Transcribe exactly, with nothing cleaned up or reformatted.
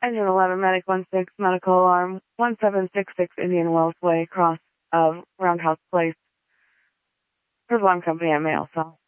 Engine eleven, Medic one six, medical alarm, one seven six six Indian Wells Way, across of Roundhouse Place. For Alarm Company at Mail Cell.